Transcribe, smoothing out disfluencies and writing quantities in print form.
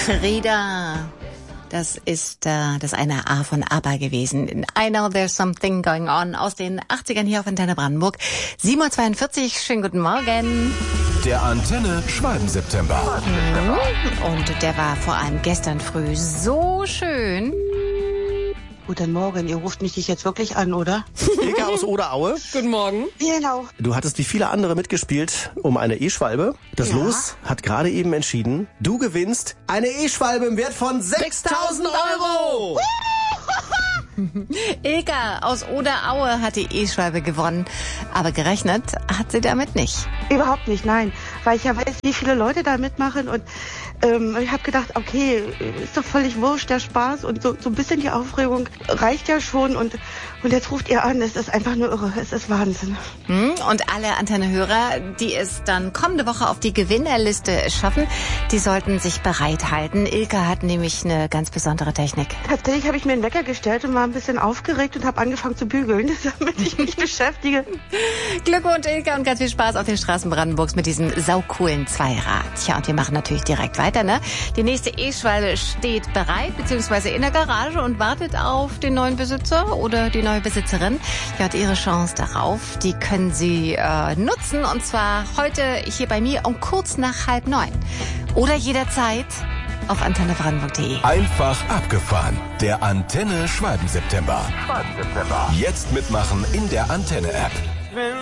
Frieda. Das ist das eine A von ABBA gewesen. I know there's something going on aus den 80ern hier auf Antenne Brandenburg. 7:42 Uhr, schönen guten Morgen. Der Antenne Schwalben-September. Und der war vor allem gestern früh so schön. Guten Morgen, ihr ruft mich jetzt wirklich an, oder? Ilka aus Oderaue. Guten Morgen. Genau. Du hattest wie viele andere mitgespielt um eine E-Schwalbe. Das Ja. Los hat gerade eben entschieden, du gewinnst eine E-Schwalbe im Wert von 6.000 Euro. Ilka aus Oderaue hat die E-Schwalbe gewonnen. Aber gerechnet hat sie damit nicht. Überhaupt nicht, nein. Weil ich ja weiß, wie viele Leute da mitmachen und ich habe gedacht, okay, ist doch völlig wurscht, der Spaß und so ein bisschen die Aufregung reicht ja schon und jetzt ruft ihr an, es ist einfach nur irre, es ist Wahnsinn. Und alle Antenne-Hörer, die es dann kommende Woche auf die Gewinnerliste schaffen, die sollten sich bereithalten. Ilka hat nämlich eine ganz besondere Technik. Tatsächlich habe ich mir einen Wecker gestellt und war ein bisschen aufgeregt und habe angefangen zu bügeln, damit ich mich beschäftige. Glückwunsch, Ilka, und ganz viel Spaß auf den Straßen Brandenburgs mit diesem saucoolen Zweirad. Ja, und wir machen natürlich direkt weiter, ne? Die nächste E-Schwalbe steht bereit, beziehungsweise in der Garage und wartet auf den neuen Besitzer oder die neue Besitzerin. Ja, und ihre Chance darauf, die können Sie nutzen, und zwar heute hier bei mir um kurz nach 8:30. Oder jederzeit auf antennebrandenburg.de. Einfach abgefahren. Der Antenne Schwalben-September. Jetzt mitmachen in der Antenne-App.